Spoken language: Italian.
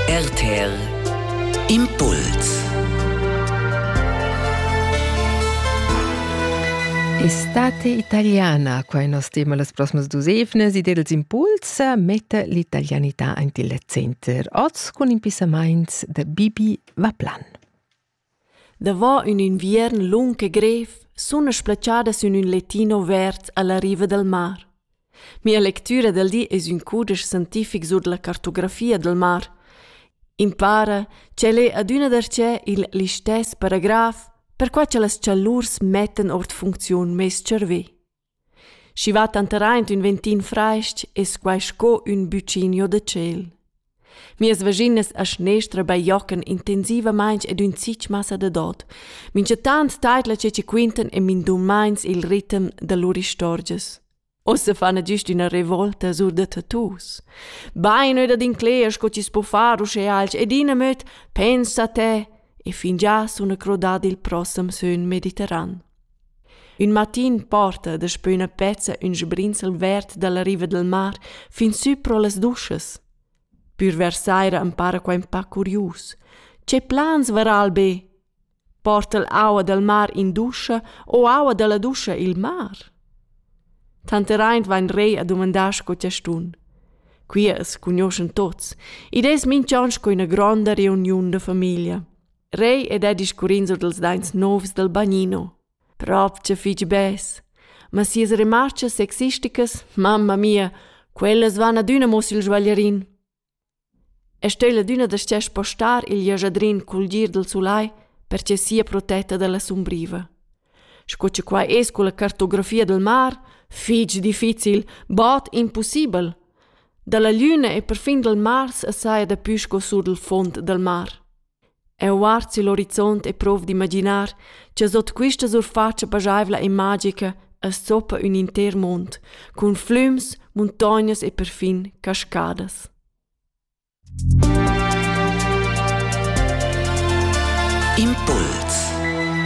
RTR Impuls. Estate italiana, quai nos tema las prossimas dusevnas ed els Impuls mette l'italianità in il center. Oz con impissamaints de Bibi Vaplan. Davò un inviern lung e grev, sunna splacciada sun un lettino vert alla riva del mar. Mia lectura del di es un cudesch scientific sur la cartografia del mar. Impara c'è le ad una darcè il listès paragraf per qua ce las ciallurs metten ort funzion mes cervé. Si va tanteraint un ventin freist es quaisco un bucinio de ciel. Mias vaginas a schnestra bei jocken intensiva mainz ed un zitsch massa de dod. Mince tant taitla ce quinten e min dum mainz il ritm de lur istorges. Ossa fanno giusto una revolta sur de tattoos. Bai noi da d'incleer sco ci spo far usce alc ed ina möt pensa a te e fin già sono crodad il prossem sön mediterran. Un matin porta da spöna pezza un sbrinsel vert dalla riva del mar fin su pro las duschas. Pur versaira impara qua un pa curius. Ce plans varal be? Porta l'aua del mar in duscha o aua della duscha il mar? Tanteraint va in rei a domandar sco ciastun. Qui es cugnoscen tots, id es mincions co una gronda reuniun de famiglia. Rei ed è discurin sur dels dains novs del bagnino. Propcia fig bes. Ma sies remarches sexisticas, mamma mia, quelles van ad una mos il svagliarin. E stella d'una da sces postar il jasadrin col gir del sulai perché sia protetta dalla sombriva. Scoce qua es con la cartografia del mar, fig difficil, bot impossibel. Dalla luna e perfin del Mars assaia da pisco sur del fond del mar. E uarzi l'orizzont e prov d'imaginar che sot quista surfaccia bajaivla e magica as soppa un inter mond, con flums, montagnas e perfin cascadas. Impuls.